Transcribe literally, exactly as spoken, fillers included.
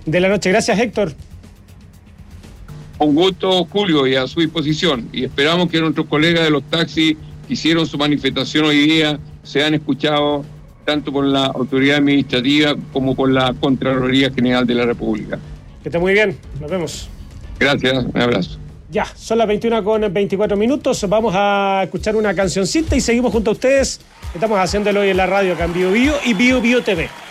de la noche. Gracias, Héctor. Un gusto, Julio, y a su disposición. Y esperamos que nuestros colegas de los taxis que hicieron su manifestación hoy día sean escuchados tanto por la autoridad administrativa como por la Contraloría General de la República. Que esté muy bien. Nos vemos. Gracias. Un abrazo. Ya, son las veintiuna con veinticuatro minutos. Vamos a escuchar una cancioncita y seguimos junto a ustedes. Estamos haciéndolo hoy en la radio acá en Bio Bio y Bio Bio T V.